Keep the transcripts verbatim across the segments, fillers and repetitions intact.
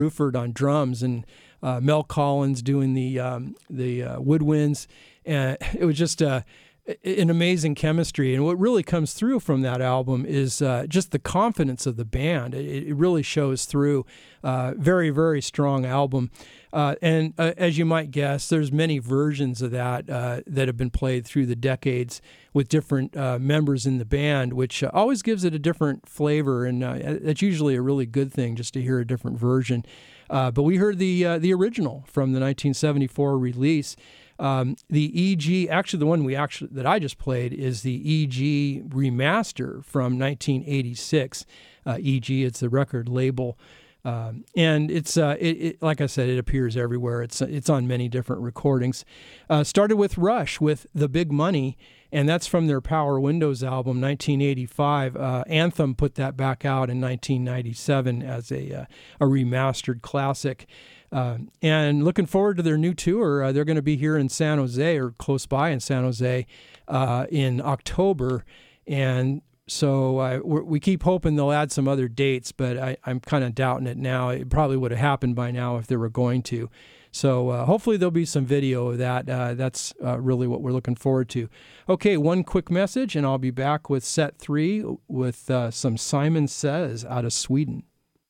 Ruford on drums and uh, Mel Collins doing the um, the uh, woodwinds, and it was just uh, an amazing chemistry. And what really comes through from that album is uh, just the confidence of the band. It, it really shows through. Uh, very, very strong album. Uh, and uh, as you might guess, there's many versions of that uh, that have been played through the decades with different uh, members in the band, which uh, always gives it a different flavor. And uh, that's usually a really good thing, just to hear a different version. Uh, but we heard the uh, the original from the nineteen seventy-four release. Um, the E G, actually the one we actually that I just played is the E G remaster from nineteen eighty-six. Uh, E G, it's the record label. Um, and it's uh, it, it, like I said, it appears everywhere. It's it's on many different recordings. Uh, started with Rush with The Big Money, and that's from their Power Windows album, nineteen eighty-five. Uh, Anthem put that back out in nineteen ninety-seven as a uh, a remastered classic. Uh, and looking forward to their new tour. Uh, they're going to be here in San Jose or close by in San Jose uh, in October, and So uh, we keep hoping they'll add some other dates, but I, I'm kind of doubting it now. It probably would have happened by now if they were going to. So uh, hopefully there'll be some video of that. Uh, that's uh, really what we're looking forward to. Okay, one quick message, and I'll be back with set three with uh, some Simon Says out of Sweden.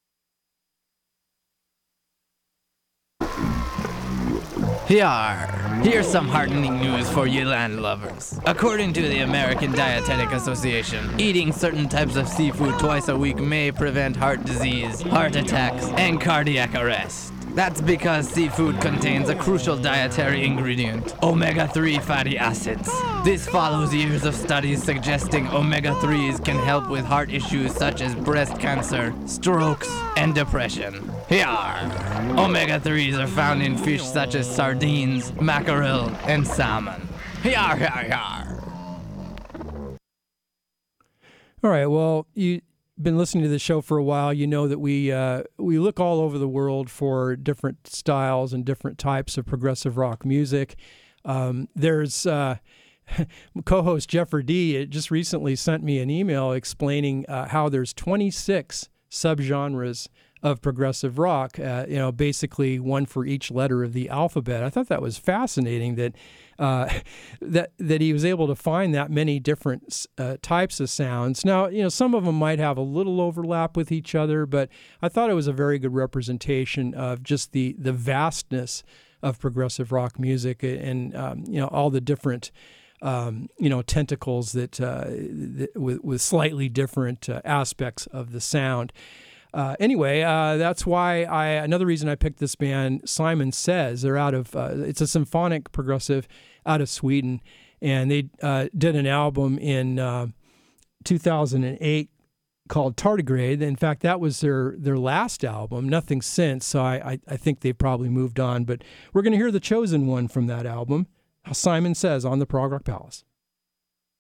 Here, here's some heartening news for you land lovers. According to the American Dietetic Association, eating certain types of seafood twice a week may prevent heart disease, heart attacks, and cardiac arrest. That's because seafood contains a crucial dietary ingredient, omega three fatty acids. This follows years of studies suggesting omega threes can help with heart issues such as breast cancer, strokes, and depression. Here, omega threes are found in fish such as sardines, mackerel, and salmon. Here, here, here. All right, well, you... been listening to the show for a while, you know that we uh, we look all over the world for different styles and different types of progressive rock music. Um, there's uh, co-host Jeffrey D. just recently sent me an email explaining uh, how there's twenty-six subgenres of progressive rock, uh, you know, basically one for each letter of the alphabet. I thought that was fascinating that uh, that that he was able to find that many different uh, types of sounds. Now, you know, some of them might have a little overlap with each other, but I thought it was a very good representation of just the the vastness of progressive rock music and, um, you know, all the different Um, you know, tentacles that, uh, that with, with slightly different uh, aspects of the sound. Uh, anyway, uh, that's why I, another reason I picked this band, Simon Says. They're out of, uh, it's a symphonic progressive out of Sweden, and they uh, did an album in uh, two thousand eight called Tardigrade. In fact, that was their, their last album, nothing since, so I, I, I think they've probably moved on, but we're going to hear the chosen one from that album, Simon Says, on the Prog Rock Palace.